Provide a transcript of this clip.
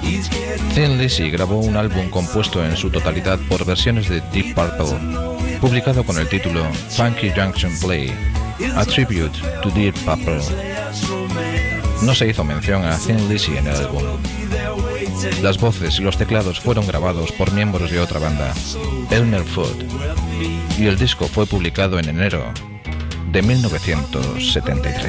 Thin Lizzy grabó un álbum compuesto en su totalidad por versiones de Deep Purple, publicado con el título Funky Junction Play, a tribute to Deep Purple. No se hizo mención a Thin Lizzy en el álbum. Las voces y los teclados fueron grabados por miembros de otra banda, Elmer Fudd, y el disco fue publicado en enero de 1973.